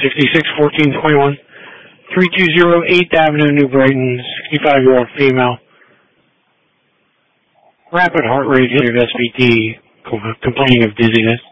661421, 3208 8th Avenue, New Brighton, 65-year-old female. Rapid heart rate, history of SVT, complaining of dizziness.